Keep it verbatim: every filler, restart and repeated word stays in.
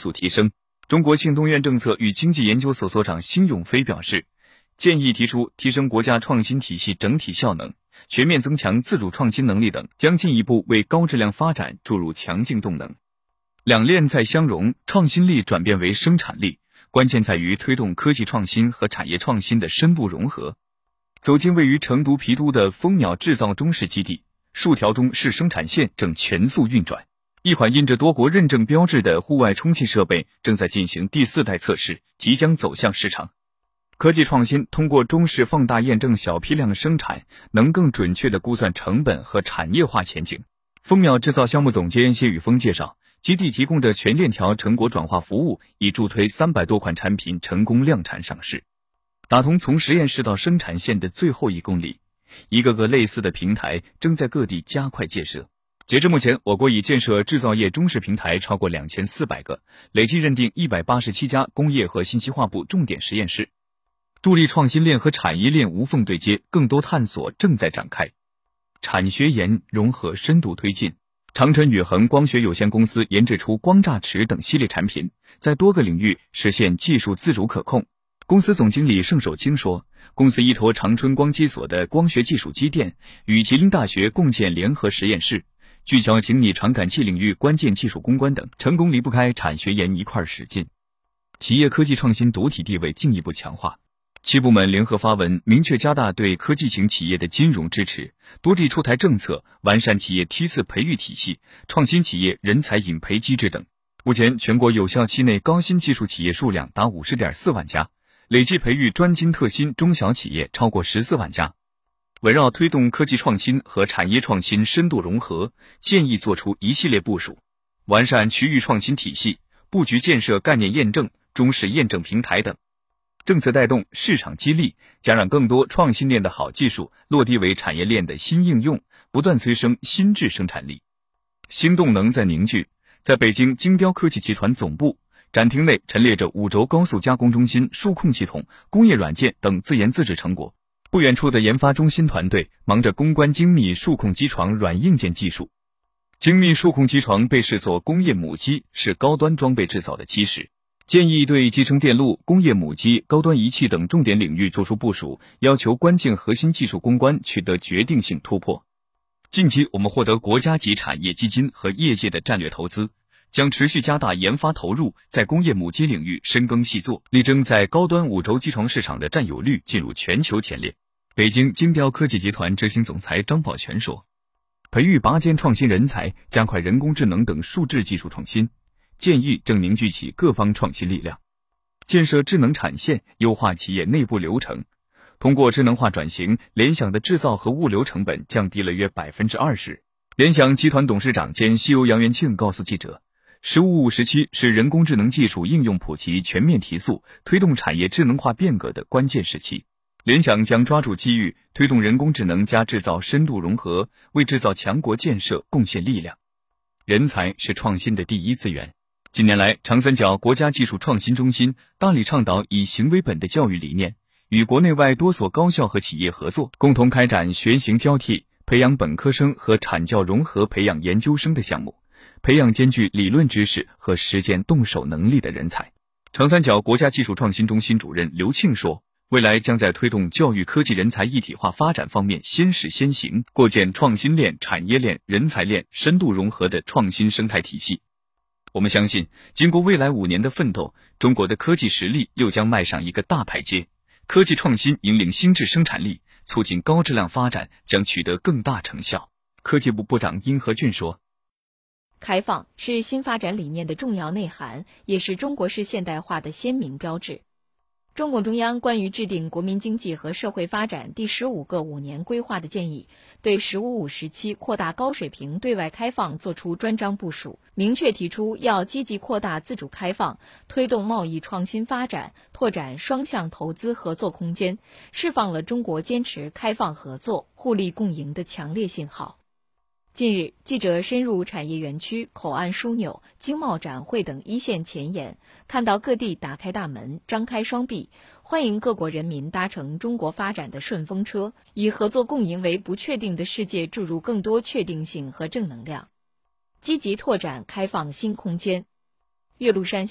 速提升。中国信通院政策与经济研究所所长辛永飞表示，建议提出提升国家创新体系整体效能，全面增强自主创新能力等，将进一步为高质量发展注入强劲动能。两链再相融，创新力转变为生产力，关键在于推动科技创新和产业创新的深度融合。走进位于成都皮都的蜂鸟制造中式基地，数条中式生产线正全速运转，一款印着多国认证标志的户外充气设备正在进行第四代测试，即将走向市场。科技创新通过中式放大验证小批量生产，能更准确地估算成本和产业化前景。蜂鸟制造项目总监谢宇峰介绍，基地提供着全链条成果转化服务，以助推三百多款产品成功量产上市，打通从实验室到生产线的最后一公里。一个个类似的平台正在各地加快建设。截至目前，我国已建设制造业中式平台超过两千四百个，累计认定一百八十七家工业和信息化部重点实验室，助力创新链和产业链无缝对接，更多探索正在展开。产学研融合深度推进，长春宇恒光学有限公司研制出光栅池等系列产品，在多个领域实现技术自主可控。公司总经理盛守清说，公司依托长春光机所的光学技术积淀，与吉林大学共建联合实验室，聚焦精密传感器领域关键技术攻关等，成功离不开产学研一块使劲。企业科技创新主体地位进一步强化。七部门联合发文，明确加大对科技型企业的金融支持，多地出台政策，完善企业梯次培育体系、创新企业人才引培机制等。目前，全国有效期内高新技术企业数量达 五十点四万家，累计培育专精特新中小企业超过十四万家。围绕推动科技创新和产业创新深度融合，建议作出一系列部署，完善区域创新体系，布局建设概念验证、中式验证平台等。政策带动，市场激励，将让更多创新链的好技术落地为产业链的新应用，不断催生新质生产力。新动能在凝聚。在北京精雕科技集团总部展厅内陈列着五轴高速加工中心、数控系统、工业软件等自研自制成果。不远处的研发中心团队忙着攻关精密数控机床软硬件技术。精密数控机床被视作工业母机，是高端装备制造的基石。建议对集成电路、工业母机、高端仪器等重点领域作出部署，要求关键核心技术攻关取得决定性突破。近期我们获得国家级产业基金和业界的战略投资，将持续加大研发投入，在工业母机领域深耕细作，力争在高端五轴机床市场的占有率进入全球前列。北京精雕科技集团执行总裁张宝全说，培育拔尖创新人才，加快人工智能等数质技术创新，建议正凝聚起各方创新力量，建设智能产线，优化企业内部流程。通过智能化转型，联想的制造和物流成本降低了约 百分之二十。 联想集团董事长兼 C E O 杨元庆告诉记者，十五五时期是人工智能技术应用普及全面提速，推动产业智能化变革的关键时期。联想将抓住机遇，推动人工智能加制造深度融合，为制造强国建设贡献力量。人才是创新的第一资源。近年来，长三角国家技术创新中心大力倡导以行为本的教育理念，与国内外多所高校和企业合作，共同开展学行交替，培养本科生和产教融合培养研究生的项目，培养兼具理论知识和实践动手能力的人才。长三角国家技术创新中心主任刘庆说，未来将在推动教育科技人才一体化发展方面先实先行，构建创新链、产业链、人才链深度融合的创新生态体系。我们相信，经过未来五年的奋斗，中国的科技实力又将迈上一个大台阶，科技创新引领新质生产力，促进高质量发展将取得更大成效。科技部部长殷和俊说， 开放是新发展理念的重要内涵，也是中国式现代化的鲜明标志。中共中央关于制定国民经济和社会发展第十五个五年规划的建议，对“十五五”时期扩大高水平对外开放作出专章部署，明确提出要积极扩大自主开放，推动贸易创新发展，拓展双向投资合作空间，释放了中国坚持开放合作、互利共赢的强烈信号。近日，记者深入产业园区、口岸枢纽、经贸展会等一线前沿，看到各地打开大门、张开双臂，欢迎各国人民搭乘中国发展的顺风车，以合作共赢为不确定的世界注入更多确定性和正能量，积极拓展开放新空间。岳麓山